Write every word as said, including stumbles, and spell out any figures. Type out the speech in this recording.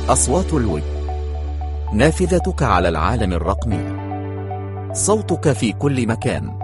أصوات الويب، نافذتك على العالم الرقمي، صوتك في كل مكان.